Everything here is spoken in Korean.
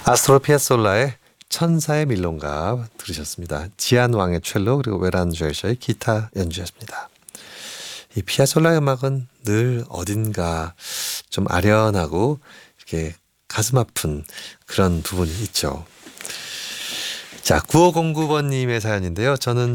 아스트로 피아솔라의 천사의 밀론가 들으셨습니다. 지안 왕의 첼로 그리고 웨란 조이셔의 기타 연주였습니다. 이 피아솔라의 음악은 늘 어딘가 좀 아련하고 이렇게 가슴 아픈 그런 부분이 있죠. 자, 9509번님의 사연인데요. 저는